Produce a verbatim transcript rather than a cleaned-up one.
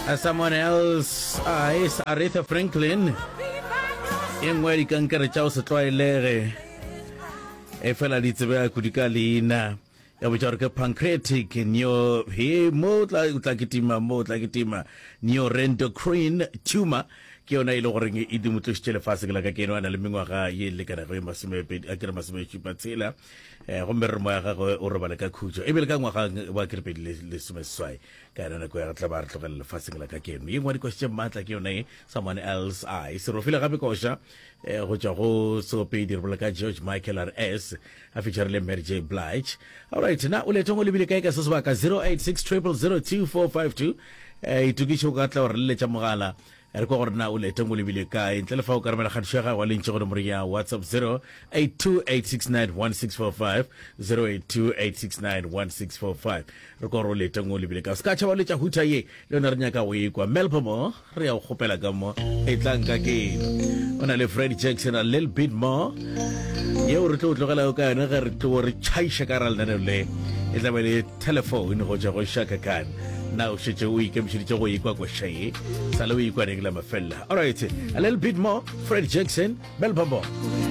As someone else, uh, is Aretha Franklin. Yung wadi kang karachao sa toilere. E fela di tsebe kudika lina. Ya bujorka pancreatic nyo he mo tla utlakitima mo tlakitima nyo endocrine tumor ke ona ile gore e di motlo tshele fase ke la ka keno ana le mengwa ga ye le kana go masime pedi a kere masime tshipatsela eh go merre mo ya ga go o re bana ka khutso e be le ka ngwa ga ba kere pedi le some swai ka na go ya tla ba re tlogela fase ke la ka keno ye ngwa di question matla ke yona e someone else I se ro file gape kosha eh go tja go so pedi re ka George Michael R S a feature le Mary J Blige. All right, na o le tongo le bile ka ka so ka zero eight six zero zero zero two four five two eh itukiso ka tla re le tja mogala re go gore na o le tongo le bile ka e tle fa o ka re mela khatshega wa lentse go mo ya WhatsApp zero eight two eight six nine one six four five zero eight two eight six nine one six four five re go re le tongo le bile ka ska tshaba le tja huta ye le ona re nyaka o e kwa Melbourne re ya go gopela ka mo e tlang ka ke ona le Fred Jackson a little bit more ye o re tlo tlogela o ka ena ga re tlo re chaisha ka ra le le e tla be le telephone go ja go shaka kan na o shetse o ikemshitse go ikwa kwa shaye sala o ikwa ne la mafella. All right, a little bit more Fred Jackson Melbourne.